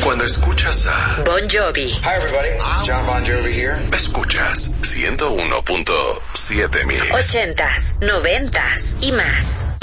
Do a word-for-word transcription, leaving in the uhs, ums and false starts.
Cuando escuchas a Bon Jovi. Hi everybody, John Bon Jovi here. Escuchas ciento uno punto siete Mix. Ochentas, noventas y más.